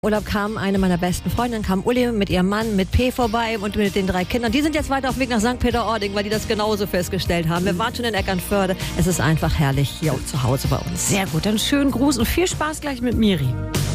Urlaub kam eine meiner besten Freundinnen, kam Uli mit ihrem Mann, mit P vorbei und mit den 3 Kindern. Die sind jetzt weiter auf dem Weg nach St. Peter-Ording, weil die das genauso festgestellt haben. Wir waren schon in Eckernförde. Es ist einfach herrlich hier zu Hause bei uns. Sehr gut, dann schönen Gruß und viel Spaß gleich mit Miri.